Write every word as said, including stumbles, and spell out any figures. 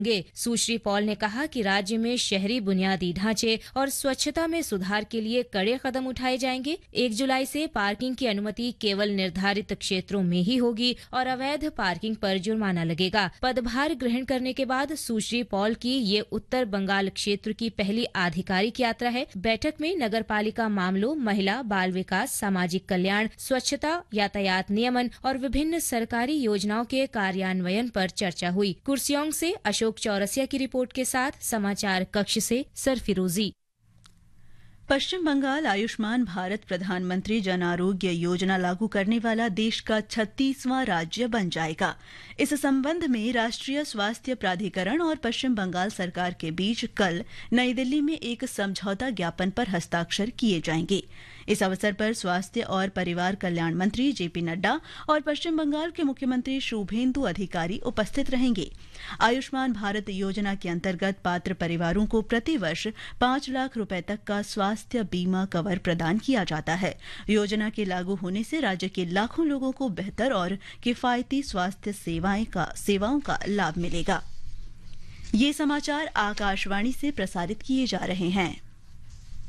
सुश्री Paul ने कहा कि राज्य में शहरी बुनियादी ढांचे और स्वच्छता में सुधार के लिए कड़े कदम उठाए जाएंगे। एक जुलाई से पार्किंग की अनुमति केवल निर्धारित क्षेत्रों में ही होगी और अवैध पार्किंग पर जुर्माना लगेगा। पदभार ग्रहण करने के बाद सुश्री पॉल की ये उत्तर बंगाल क्षेत्र की पहली आधिकारिक यात्रा है। बैठक में नगरपालिका मामलों, महिला बाल विकास, सामाजिक कल्याण, स्वच्छता, यातायात नियमन और विभिन्न सरकारी योजनाओं के कार्यान्वयन पर चर्चा हुई। कुर्सियोंग से अशोक चौरसिया की रिपोर्ट के साथ समाचार कक्ष से सरफिरोजी। पश्चिम बंगाल आयुष्मान भारत प्रधानमंत्री जन आरोग्य योजना लागू करने वाला देश का छत्तीसवां राज्य बन जाएगा। इस संबंध में राष्ट्रीय स्वास्थ्य प्राधिकरण और पश्चिम बंगाल सरकार के बीच कल नई दिल्ली में एक समझौता ज्ञापन पर हस्ताक्षर किए जाएंगे। इस अवसर पर स्वास्थ्य और परिवार कल्याण मंत्री जेपी नड्डा और पश्चिम बंगाल के मुख्यमंत्री शुभेंदु अधिकारी उपस्थित रहेंगे। आयुष्मान भारत योजना के अंतर्गत पात्र परिवारों को प्रतिवर्ष पांच लाख रुपए तक का स्वास्थ्य बीमा कवर प्रदान किया जाता है। योजना के लागू होने से राज्य के लाखों लोगों को बेहतर और किफायती स्वास्थ्य सेवाएं का सेवाओं का लाभ मिलेगा। ये समाचार आकाशवाणी से प्रसारित किए जा रहे हैं।